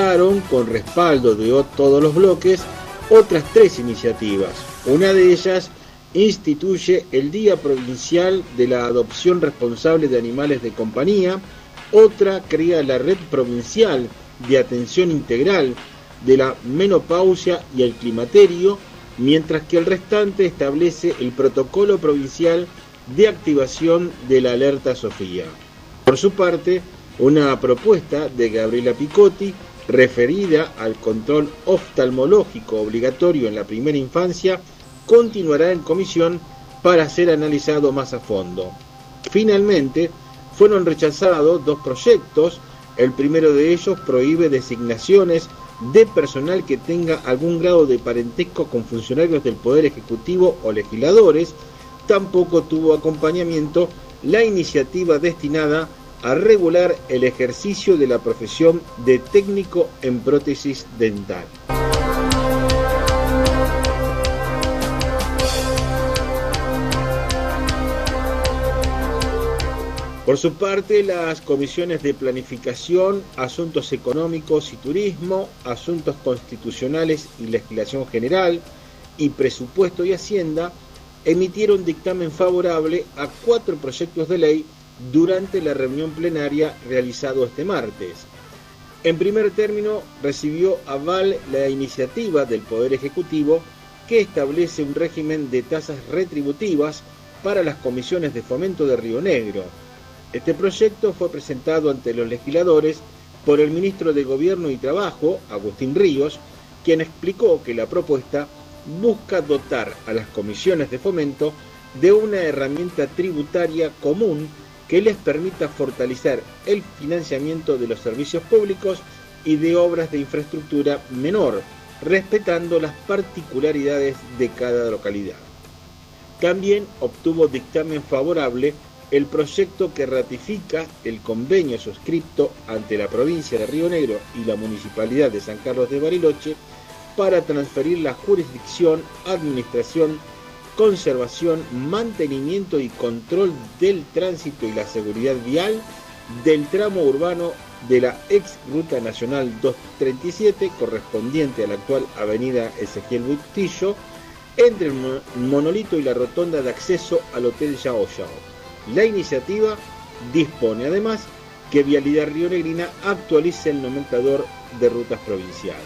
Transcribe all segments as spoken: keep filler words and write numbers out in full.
presentaron, con respaldo de todos los bloques, otras tres iniciativas. Una de ellas instituye el Día Provincial de la Adopción Responsable de Animales de Compañía, otra crea la Red Provincial de Atención Integral de la Menopausia y el Climaterio, mientras que el restante establece el Protocolo Provincial de Activación de la Alerta Sofía. Por su parte, una propuesta de Gabriela Picotti referida al control oftalmológico obligatorio en la primera infancia continuará en comisión para ser analizado más a fondo. Finalmente, fueron rechazados dos proyectos. El primero de ellos prohíbe designaciones de personal que tenga algún grado de parentesco con funcionarios del Poder Ejecutivo o legisladores. Tampoco tuvo acompañamiento la iniciativa destinada a regular el ejercicio de la profesión de técnico en prótesis dental. Por su parte, las comisiones de Planificación, Asuntos Económicos y Turismo, Asuntos Constitucionales y Legislación General, y Presupuesto y Hacienda emitieron dictamen favorable a cuatro proyectos de ley durante la reunión plenaria realizado este martes. En primer término, recibió aval la iniciativa del Poder Ejecutivo que establece un régimen de tasas retributivas para las comisiones de fomento de Río Negro. Este proyecto fue presentado ante los legisladores por el ministro de Gobierno y Trabajo, Agustín Ríos, quien explicó que la propuesta busca dotar a las comisiones de fomento de una herramienta tributaria común que les permita fortalecer el financiamiento de los servicios públicos y de obras de infraestructura menor, respetando las particularidades de cada localidad. También obtuvo dictamen favorable el proyecto que ratifica el convenio suscripto ante la provincia de Río Negro y la municipalidad de San Carlos de Bariloche para transferir la jurisdicción, administración, conservación, mantenimiento y control del tránsito y la seguridad vial del tramo urbano de la ex Ruta Nacional doscientos treinta y siete, correspondiente a la actual avenida Ezequiel Bustillo, entre el monolito y la rotonda de acceso al Hotel Yao Yao. La iniciativa dispone además que Vialidad Rionegrina actualice el nomenclador de rutas provinciales.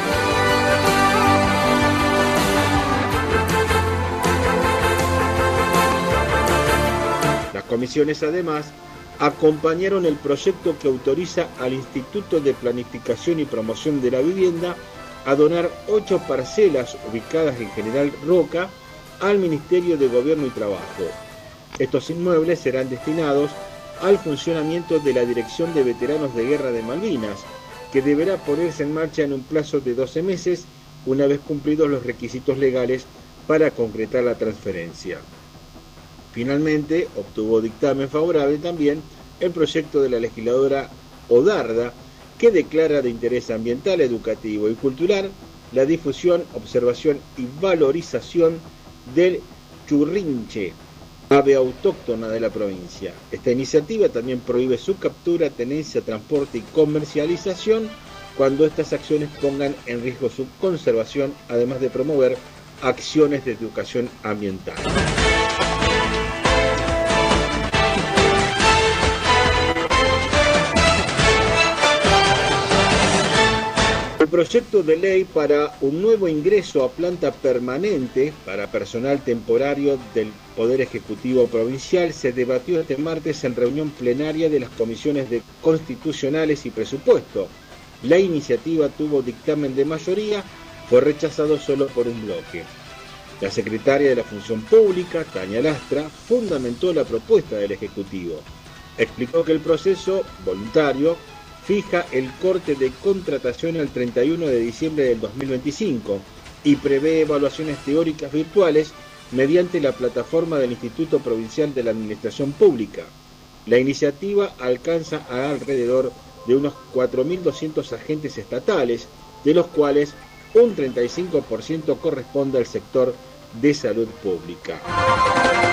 Las comisiones además acompañaron el proyecto que autoriza al Instituto de Planificación y Promoción de la Vivienda a donar ocho parcelas ubicadas en General Roca al Ministerio de Gobierno y Trabajo. Estos inmuebles serán destinados al funcionamiento de la Dirección de Veteranos de Guerra de Malvinas, que deberá ponerse en marcha en un plazo de doce meses, una vez cumplidos los requisitos legales para concretar la transferencia. Finalmente, obtuvo dictamen favorable también el proyecto de la legisladora Odarda, que declara de interés ambiental, educativo y cultural la difusión, observación y valorización del churrinche, ave autóctona de la provincia. Esta iniciativa también prohíbe su captura, tenencia, transporte y comercialización cuando estas acciones pongan en riesgo su conservación, además de promover acciones de educación ambiental. El proyecto de ley para un nuevo ingreso a planta permanente para personal temporario del Poder Ejecutivo Provincial se debatió este martes en reunión plenaria de las comisiones de Constitucionales y Presupuesto. La iniciativa tuvo dictamen de mayoría, fue rechazado solo por un bloque. La secretaria de la Función Pública, Tania Lastra, fundamentó la propuesta del Ejecutivo. Explicó que el proceso voluntario fija el corte de contratación al treinta y uno de diciembre del dos mil veinticinco y prevé evaluaciones teóricas virtuales mediante la plataforma del Instituto Provincial de la Administración Pública. La iniciativa alcanza a alrededor de unos cuatro mil doscientos agentes estatales, de los cuales un treinta y cinco por ciento corresponde al sector de salud pública.